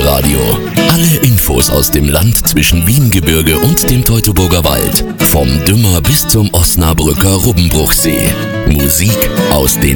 Lokalradio. Alle Infos aus dem Land zwischen Wiehengebirge und dem Teutoburger Wald. Vom Dümmer bis zum Osnabrücker Rubbenbruchsee. Musik aus den